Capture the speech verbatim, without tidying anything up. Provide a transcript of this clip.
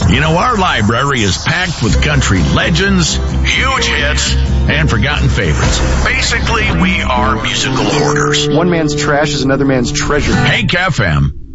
You know, our library is packed with country legends, huge hits, and forgotten favorites. Basically, we are musical hoarders. One man's trash is another man's treasure. Hank F M.